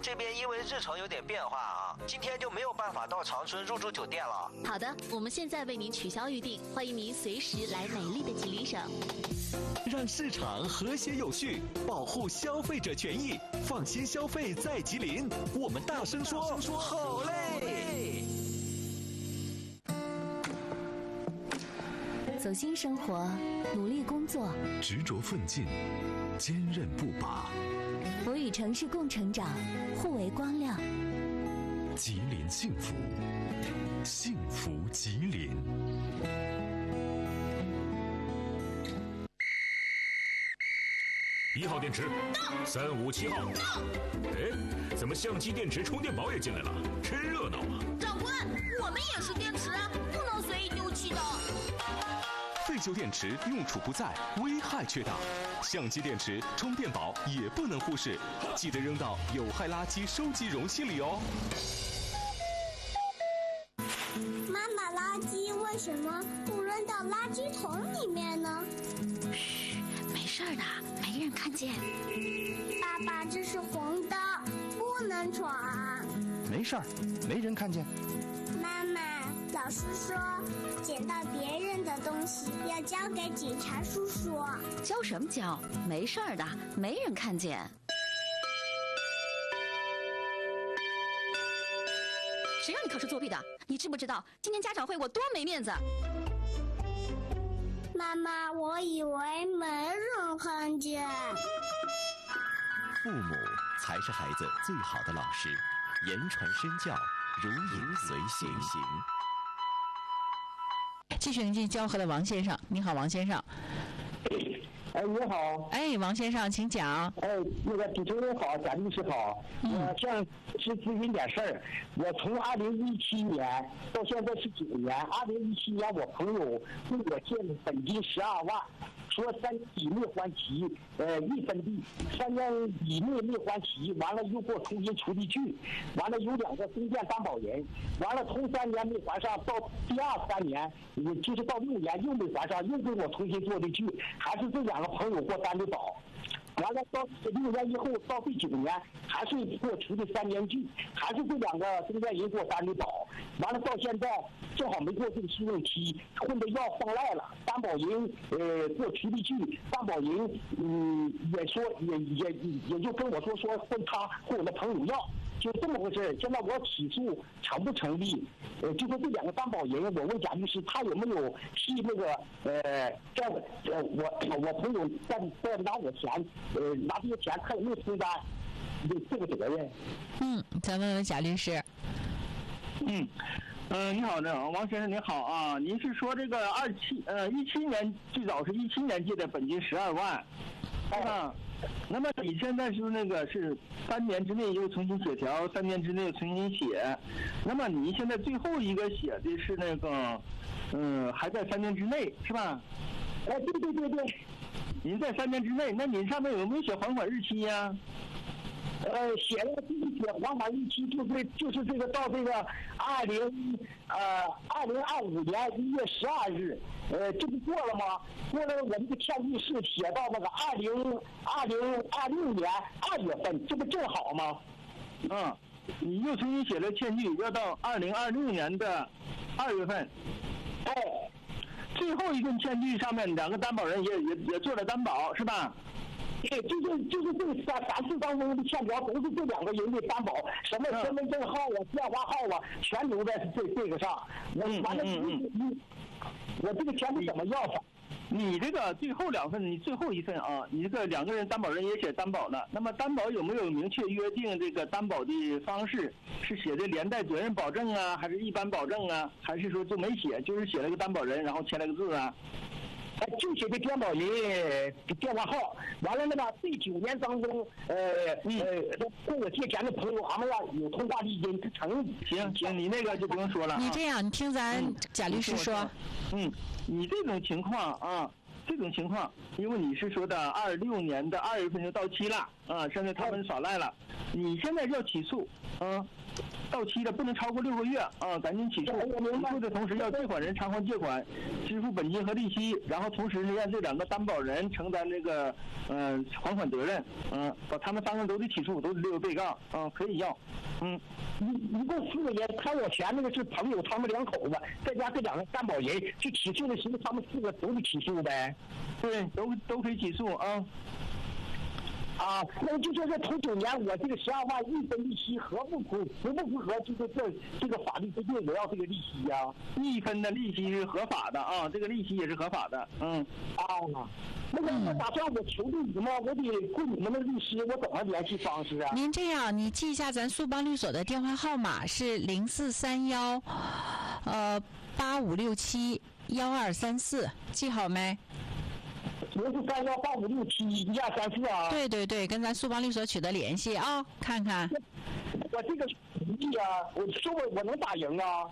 这边因为日程有点变化啊，今天就没有办法到长春入住酒店了。 好的，我们现在为您取消预定，欢迎您随时来美丽的吉林省。 让市场和谐有序，保护消费者权益，放心消费在吉林。我们大声说，好嘞！ 走心生活，努力工作， 执着奋进，坚韧不拔。 我与城市共成长，互为光亮。 吉林幸福，幸福吉林。 1号电池，357号。哎，怎么相机电池充电宝也进来了？真热闹啊！ 长官，我们也是电池，不能随意丢弃的。 废旧电池用处不在，危害却大。相机电池、充电宝也不能忽视，记得扔到有害垃圾收集容器里哦。 妈妈，垃圾为什么不扔到垃圾桶里面呢？ 嘘，没事的，没人看见。 爸爸，这是红灯，不能闯。 没事儿，没人看见。 妈妈，老师说捡到别人的东西要交给警察叔叔。 交什么交？没事的，没人看见。谁让你考试作弊的？你知不知道今天家长会我多没面子？ 妈妈，我以为没人看见。 父母才是孩子最好的老师，言传身教，如影随形。 继续连接交河的王先生，你好，王先生。 哎，你好。 哎，王先生，请讲。 哎，那个主持人好，贾律师好。我想是咨询点事儿。我从2017年到现在是9年。2017年我朋友跟我借了本金12万，说3年以内还齐，1分地，3年以内没还齐，完了又给我重新出的据，完了有2个中介担保人，完了头3年没还上，到第2、3年，就是到6年又没还上，又给我重新做的据，还是这2个朋友给我担的保。完了到6年以后，到第9年还是给我出的3年据，还是这2个中介人给我担的保。完了到现在正好没过这个试用期，混的要放赖了，担保人给我出的据，担保人也说也就跟我说问他和我的朋友要，就这么回事。现在我起诉成不成立？就说这2个担保人，我问贾律师，他有没有替那个我朋友在拿我钱，拿这些钱他有没有承担这个责任？ 咱问问贾律师。 你好，王先生您好啊，您是说这个17年最早是17年借的本金12万，是吧？那么你现在是那个是3年之内又重新协调，3年之内又重新写，那么你现在最后一个写的是那个还在3年之内是吧？哎，对，您在3年之内，那您上面有没有写还款日期呀？写了第一写还款日期就是这个到这个2025年1月12日，这不过了吗？过了我这个欠据是写到那个2026年2月份，这不正好吗？你又重新写了欠据，要到2026年的2月份。哎，最后一份欠据上面2个担保人也做了担保，是吧？对，就是这3次当中的欠条都是这2个人的担保，什么身份证号啊、电话号啊，全留在这个上。完了，我这个钱是怎么要法？你这个最后2份，你最后1份啊，你这个2个人担保人也写担保了，那么担保有没有明确约定这个担保的方式？是写的连带责任保证啊，还是一般保证啊？还是说就没写，就是写了个担保人，然后签了个字啊？就写的担保人电话号，完了那个第9年当中，跟我借钱的朋友，俺们有通话记录，成。行，你那个就不用说了。 你这样，你听咱贾律师说。 你这种情况啊， 这种情况，因为你是说的26年的2月份就到期了啊，现在他们耍赖了，你现在要起诉，到期了不能超过6个月啊，赶紧起诉。起诉的同时要借款人偿还借款，支付本金和利息，然后同时呢让这2个担保人承担这个还款责任，把他们3个人都得起诉，都是6个被告，可以要， 一共4个人，看我前那个是朋友，他们2口子，再加这2个担保人，去起诉的时候，他们4个都得起诉呗？ 对，都可以起诉啊。 那就说这头9年我这个12万1分利息符不符合这个法律规定我要这个利息呀 ？1分的利息是合法的啊，这个利息也是合法的。 那个我打算我求助你们，我得雇你们的律师，我怎么联系方式啊？ 您这样，你记一下咱苏邦律所的电话号码是04318567 1234，记好没 ？043185671234啊。 对对对，跟咱苏邦律所取得联系啊，看看。 我这个我说我能打赢啊。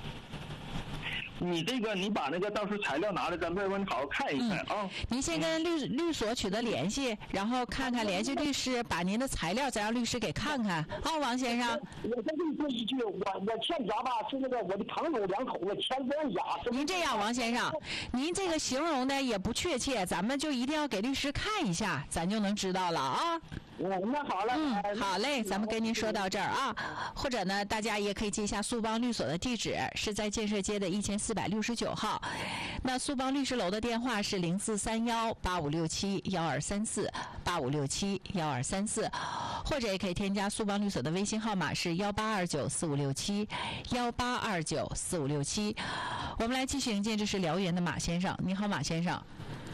你这个，你把那个到时候材料拿来，咱们好好看一看啊。 您先跟律所取得联系，然后看看联系律师，把您的材料再让律师给看看。王先生。 我再跟你说一句，我欠家吧是那个我的朋友2口子钱不让押。 您这样，王先生，您这个形容的也不确切，咱们就一定要给律师看一下，咱就能知道了啊。 那好了。 好嘞，咱们跟您说到这儿啊。或者呢，大家也可以记一下苏邦律所的地址，是在建设街的1469号。那苏邦律师楼的电话是0431 8567 1234 8567 1234，或者也可以添加苏邦律所的微信号码是1829 4567 1829 4567。我们来继续迎接，这是辽源的马先生。你好，马先生。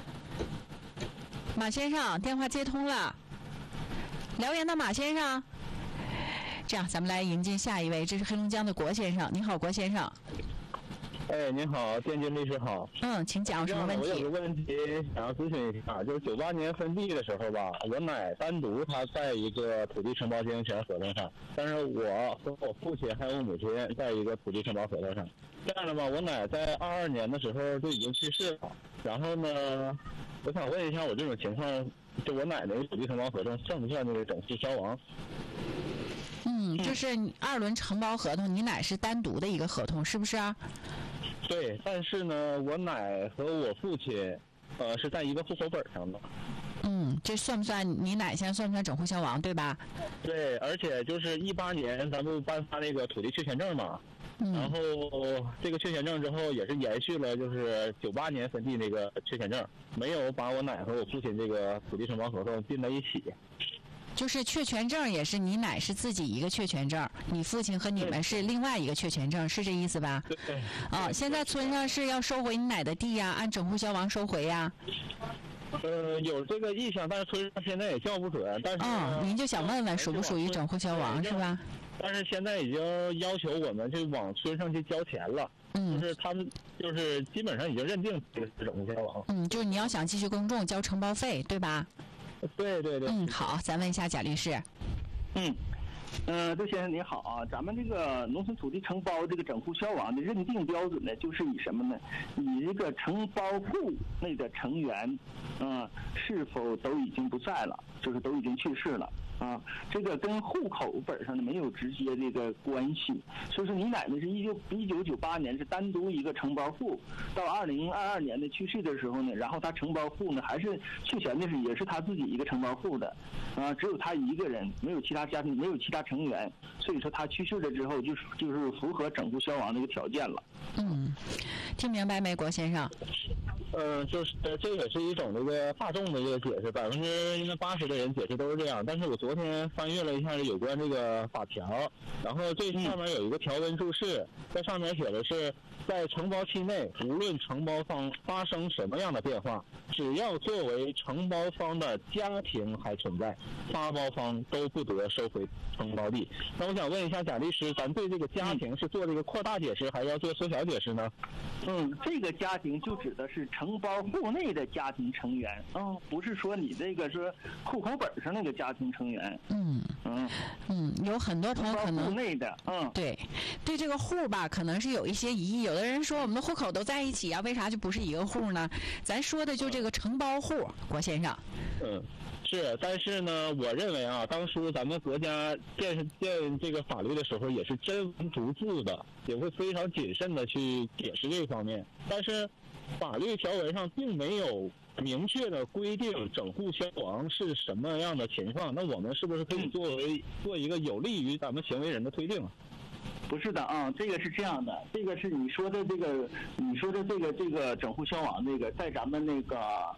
马先生，电话接通了。辽源的马先生，这样咱们来迎接下一位，这是黑龙江的郭先生。你好，郭先生。 您好，电竞律师好。 请讲什么问题？ 我有个问题想要咨询一下，就是98年分地的时候吧，我奶单独他在一个土地承包经营权合同上，但是我和我父亲还有我母亲在一个土地承包合同上。这样的吧，我奶在22年的时候就已经去世了。然后呢，我想问一下，我这种情况，就我奶奶的土地承包合同算不算那个整户消亡？ 就是2轮承包合同，你奶是单独的一个合同，是不是啊？ 对，但是呢，我奶和我父亲，是在一个户口本上的。 这算不算你奶现在算不算整户消亡，对吧？ 对，而且就是18年咱们颁发那个土地确权证嘛，然后这个确权证之后也是延续了就是98年分地那个确权证，没有把我奶和我父亲这个土地承包合同并在一起。 就是确权证也是你奶是自己一个确权证，你父亲和你们是另外一个确权证，是这意思吧？ 对。 现在村上是要收回你奶的地呀，按整户消亡收回呀。 有这个意向，但是村上现在也叫不准。但是您就想问问属不属于整户消亡是吧？ 但是现在已经要求我们就往村上去交钱了。就是他们就是基本上已经认定这是整户消亡。 就是你要想继续公证交承包费，对吧？ 对对对。 好，咱问一下贾律师。 杜先生你好啊，咱们这个农村土地承包这个整户消亡的认定标准呢，就是以什么呢？以这个承包户内的成员，是否都已经不在了，就是都已经去世了。这个跟户口本上的没有直接这个关系，所以说你奶奶是1998年是单独一个承包户，到2022年的去世的时候呢，然后他承包户呢还是确权的也是他自己一个承包户的，只有他一个人，没有其他家庭，没有其他成员，所以说他去世了之后就是符合整户消亡的一个条件了。 听明白没，郭先生？ 就是这也是一种这个大众的这个解释，80%的人解释都是这样。但是我昨天翻阅了一下有关这个法条，然后这上面有一个条文注释，在上面写的是，在承包期内，无论承包方发生什么样的变化，只要作为承包方的家庭还存在，发包方都不得收回承包地。那我想问一下贾律师，咱对这个家庭是做这个扩大解释，还是要做缩小解释呢？ 这个家庭就指的是承包户内的家庭成员，不是说你这个是户口本上那个家庭成员。 有很多朋友可能户内的， 对这个户吧，可能是有一些疑义。有的人说我们的户口都在一起啊，为啥就不是一个户呢？咱说的就这个承包户，郭先生。 是，但是呢，我认为啊，当初咱们国家建这个法律的时候，也是真文逐字的，也会非常谨慎的去解释这方面。但是，法律条文上并没有明确的规定整户消亡是什么样的情况。那我们是不是可以做一个有利于咱们行为人的推定啊？ 不是的啊，这个是这样的，这个是你说的这个整户消亡这个，在咱们那个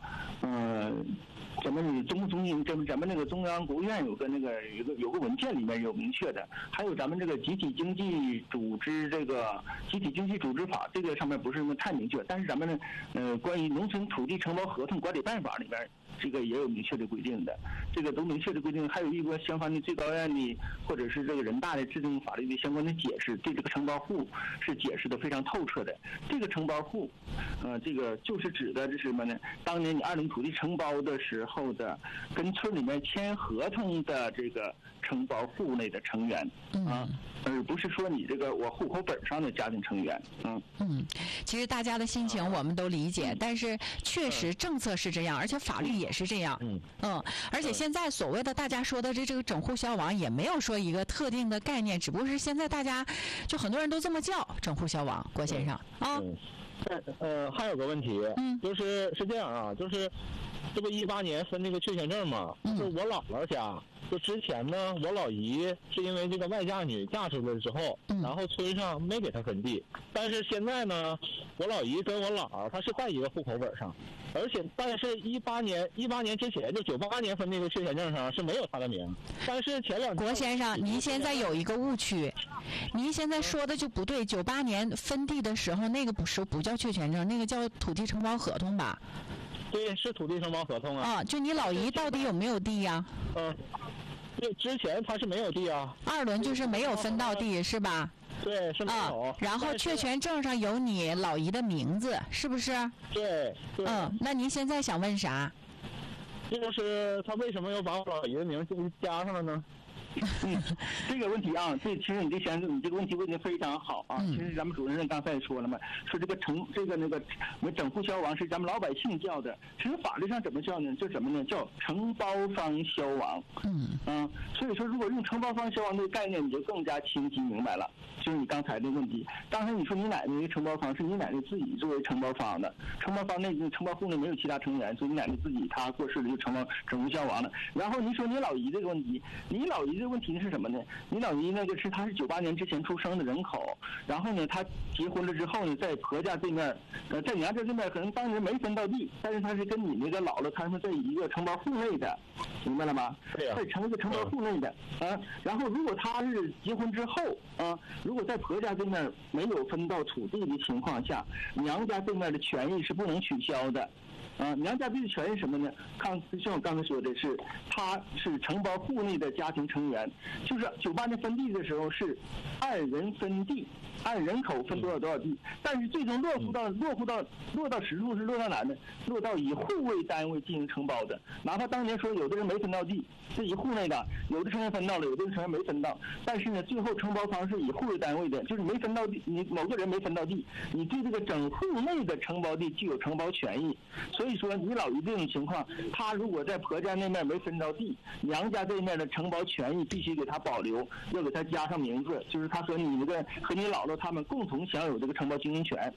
咱们那个中央国务院有个文件里面有明确的，还有咱们这个集体经济组织法，这个上面不是太明确，但是咱们关于农村土地承包合同管理办法里面，这个也有明确的规定的，这个都明确的规定，还有一个相关的最高院的或者是这个人大的制定法律的相关的解释，对这个承包户是解释的非常透彻的。这个承包户，这个就是指的是什么呢？当年你二零土地承包的时候的，跟村里面签合同的这个承包户内的成员而不是说你这个我户口本上的家庭成员。 其实大家的心情我们都理解，但是确实政策是这样，而且法律也是这样。而且现在所谓的大家说的这个整户消亡也没有说一个特定的概念，只不过是现在大家就很多人都这么叫整户消亡。郭先生还有个问题，就是这样啊，就是这不18年分那个确权证嘛，就是我姥姥家。就之前呢，我老姨是因为这个外嫁女嫁出来之后，然后村上没给她分地，但是现在呢，我老姨跟我姥她是在一个户口本上，但是18年之前就98年分那个确权证上是没有她的名，但是前两郭先生，您现在有一个误区，您现在说的就不对，98年分地的时候那个不叫确权证，那个叫土地承包合同吧？ 对，是土地承包合同啊。 就你老姨到底有没有地呀？ 对，之前他是没有地啊。 二轮就是没有分到地是吧？ 对，是没有。 然后确权证上有你老姨的名字，是不是？ 对。 那您现在想问啥？ 就是他为什么要把我老姨的名字加上了呢？ 这个问题啊，其实你这个问题问得非常好啊。其实咱们主任刚才也说了嘛，说这个我们整户消亡是咱们老百姓叫的，其实法律上怎么叫呢？叫什么呢？叫承包方消亡。所以说如果用承包方消亡这个概念，你就更加清晰明白了。就是你刚才的问题，刚才你说你奶奶那个承包方是你奶奶自己作为承包方的，承包方那个承包户内没有其他成员，所以你奶奶自己她过世了就承包整户消亡了。然后你说你老姨这个问题，你老姨这个问题是什么呢？你老姨那个她是98年之前出生的人口，然后呢她结婚了之后呢，在婆家对面，在娘家对面可能当年没分到地，但是她是跟你那个姥姥他们在一个承包户内的，明白了吗？ 对呀。 在一个承包户内的然后如果她是结婚之后如果在婆家对面没有分到土地的情况下，娘家对面的权益是不能取消的。娘家对的权益是什么呢？像我刚才说的是，他是承包户内的家庭成员，就是98年分地的时候是2人分地，按人口分多少地，但是最终落到实处是落到哪呢？落到以户为单位进行承包的。哪怕当年说有的人没分到地，是以户内的，有的成员分到了，有的成员没分到，但是呢，最后承包方是以户为单位的，就是没分到地，你某个人没分到地，你对这个整户内的承包地具有承包权益。所以说，你老姨这种情况，他如果在婆家那面没分到地，娘家这面的承包权益必须给他保留，要给他加上名字，就是他和你姥姥他们共同享有这个承包经营权。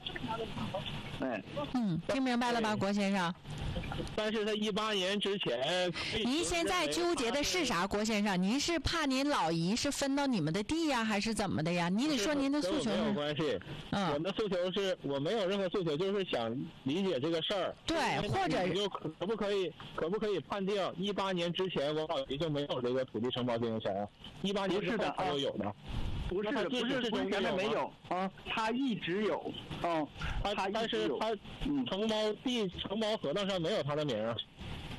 听明白了吧，郭先生？ 但是在18年之前， 您现在纠结的是啥，郭先生？您是怕您老姨是分到你们的地呀，还是怎么的呀？你得说您的诉求。 没有关系。我的诉求是我没有任何诉求，就是想理解这个事儿。 对，或者就可不可以判定18年之前我老姨就没有这个土地承包经营权？18年之后才有的。 不是原来没有他一直有但是他承包合同上没有他的名。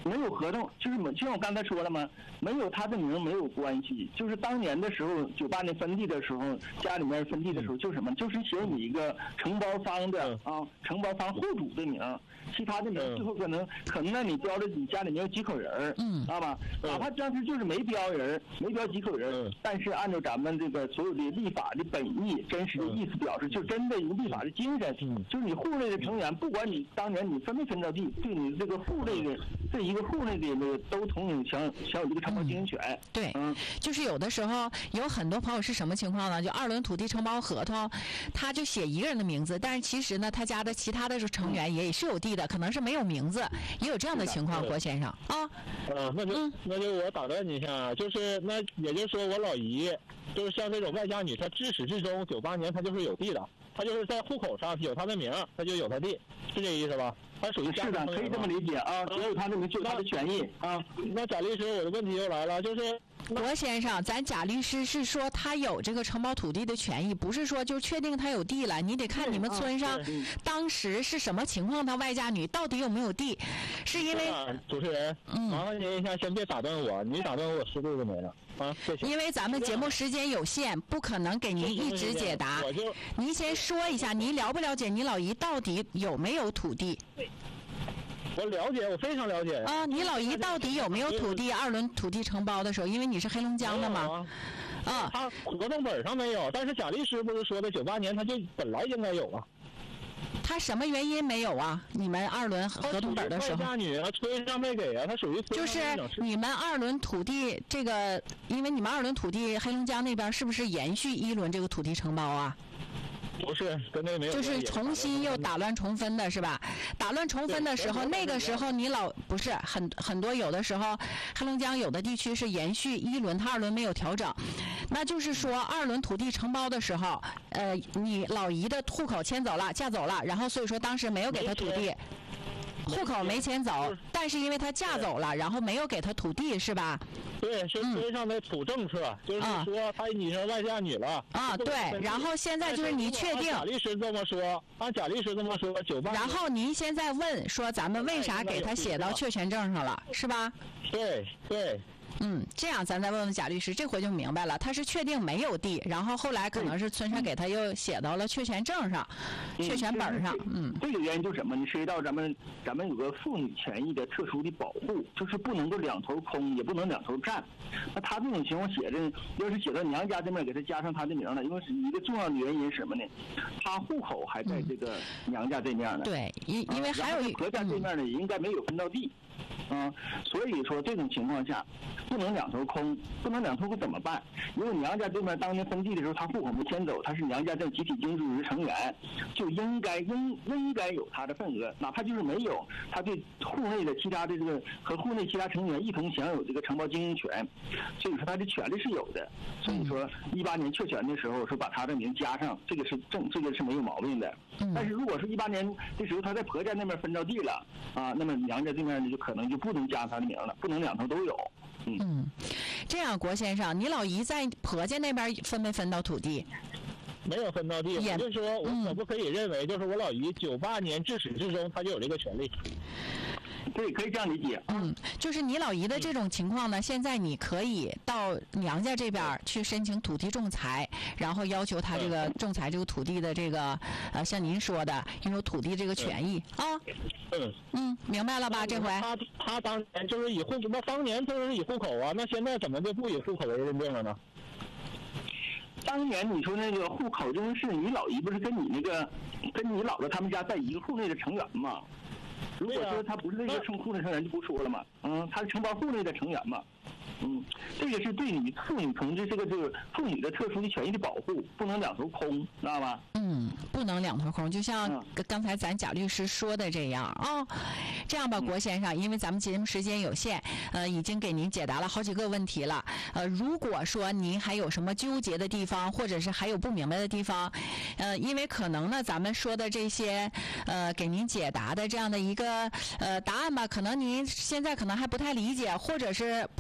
没有合同，就是就像我刚才说了嘛，没有他的名没有关系。就是当年的时候，98年分地的时候，家里面分地的时候，就是什么，就是写你一个承包方的承包方户主的名，其他的名最后可能呢你标着你家里面有几口人，知道吧？哪怕当时就是没标人，没标几口人，但是按照咱们这个所有的立法的本意、真实的意思表示，就真的立法的精神，就是你户内的成员，不管你当年你分没分到地，对你这个户内的这一个户内的那个都同样享有这个承包经营权。 对，就是有的时候有很多朋友是什么情况呢？就2轮土地承包合同，他就写一个人的名字，但是其实呢，他家的其他的成员也是有地的，可能是没有名字，也有这样的情况，郭先生啊。 那就我打断你一下，就是那也就是说我老姨就是像这种外嫁女，她自始至终98年她就是有地的，她就是在户口上有她的名，她就有她地，是这意思吧？她属于是的，可以这么理解啊，只有她的名就有她的权益啊。 那贾律师，我的问题又来了，就是罗先生，咱贾律师是说他有这个承包土地的权益，不是说就确定他有地了，你得看你们村上当时是什么情况，他外嫁女到底有没有地，是因为主持人，麻烦您一下，先别打断我，你打断我10度都没了啊，谢谢。 因为咱们节目时间有限，不可能给您一直解答。您先说一下，你了不了解你老姨到底有没有土地？ 我了解，我非常了解啊！你老姨到底有没有土地？2轮土地承包的时候，因为你是黑龙江的嘛， 他合同本上没有，但是贾律师不是说的98年他就本来应该有啊。 他什么原因没有啊？你们2轮合同本的时候， 外嫁女啊，村上没给啊，他属于就是你们2轮土地这个，因为你们2轮土地黑龙江那边是不是延续1轮这个土地承包啊？ 不是，跟那没有， 就是重新又打乱重分的是吧？打乱重分的时候，那个时候你不是很多，有的时候黑龙江有的地区是延续1轮，他2轮没有调整，那就是说2轮土地承包的时候，你老姨的户口迁走了，嫁走了，然后所以说当时没有给他土地。户口没迁走，但是因为她嫁走了，然后没有给她土地，是吧？ 对，是村上的土政策，就是说她已经外嫁女了。 啊，对。然后现在就是你确定？ 贾律师这么说，按贾律师这么说，98。 然后您现在问说，咱们为啥给她写到确权证上了，是吧？ 对对。 这样咱再问问贾律师，这回就明白了。他是确定没有地，然后后来可能是村上给他又写到了确权证上、确权本上。 这个原因就是什么？你涉及到咱们有个妇女权益的特殊的保护，就是不能够两头空，也不能两头占。那他这种情况写的，要是写到娘家这边，给他加上他的名了，因为是一个重要的原因是什么呢？他户口还在这个娘家这面呢。 对，因为还有婆家这面呢，也应该没有分到地。所以说这种情况下不能两头空，不能两头空怎么办？因为娘家这边当年分地的时候，他户口没迁走，他是娘家这集体经济组织成员，就应该有他的份额，哪怕就是没有，他对户内的其他的这个和户内其他成员一同享有这个承包经营权，所以说他的权利是有的。所以说18年确权的时候说把他的名加上，这个是没有毛病的。但是如果是18年的时候他在婆家那边分到地了啊，那么娘家这边呢就可能就不能加他的名了，不能两头都有。 这样，郭先生，你老姨在婆家那边分没分到土地？ 没有分到地，也就是说，我可不可以认为，就是我老姨98年至始至终，她就有这个权利？ 对，可以这样理解。 就是你老姨的这种情况呢，现在你可以到娘家这边去申请土地仲裁，然后要求他这个仲裁这个土地的这个像您说的拥有土地这个权益啊。明白了吧？这回他当年就是以户，那当年就是以户口啊，那现在怎么就不以户口为认定了呢？ 当年你说那个户口，因为是你老姨不是跟你姥姥他们家在一个户内的成员嘛？如果说他不是那个户内成员就不说了嘛，他是承包户内的成员嘛，这个是对你妇女同志这个就是妇女的特殊的权益的保护，不能两头空，知道吧？ 不能两头空，就像刚才咱贾律师说的这样啊。这样吧，郭先生，因为咱们节目时间有限，已经给您解答了好几个问题了。如果说您还有什么纠结的地方，或者是还有不明白的地方，因为可能呢，咱们说的这些给您解答的这样的一个答案吧，可能您现在可能还不太理解，或者是不太能消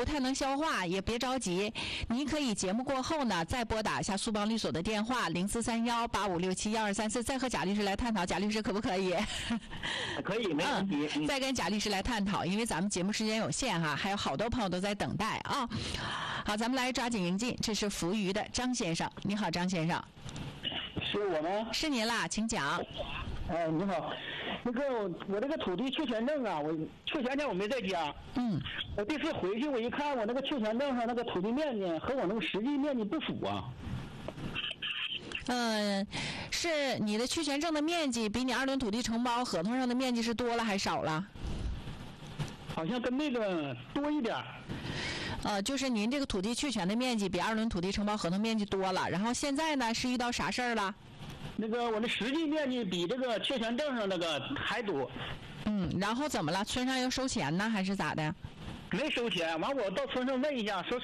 消化，也别着急。您可以节目过后呢，再拨打一下苏邦律所的电话043185671234，再和贾律师来探讨。贾律师可不可以？ 可以，没问题。 再跟贾律师来探讨，因为咱们节目时间有限哈，还有好多朋友都在等待啊。好，咱们来抓紧迎进，这是福余的张先生。你好，张先生。 是我吗？ 是您啦，请讲。 你好，那个我这个土地确权证啊，我确权证我没在家。我这次回去我一看，我那个确权证上那个土地面积和我那个实际面积不符啊。 是你的确权证的面积比你2轮土地承包合同上的面积是多了还少了？ 好像跟那个多一点。 就是您这个土地确权的面积比2轮土地承包合同面积多了，然后现在呢是遇到啥事儿了？ 那个我的实际面积比这个确权证上那个还多。 然后怎么了？村上要收钱呢，还是咋的？ 没收钱，完我到村上问一下，说